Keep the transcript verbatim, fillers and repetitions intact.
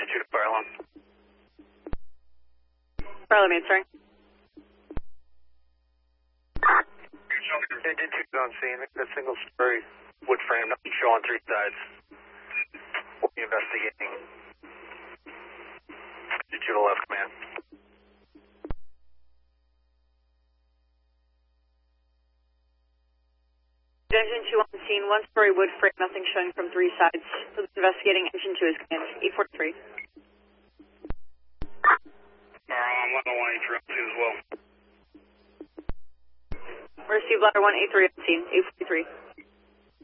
Engine two to fire alarm. Fire alarm, sorry. Engine two is on scene. That single story wood frame, nothing show on three sides. We'll be investigating. Engine two to left, command. Engine two on scene, one story wood frame, nothing showing from three sides. So investigating engine two is command, eight forty-three. Alright, I'm level one eight three on scene as well. Received ladder one eight three on scene, eight forty-three.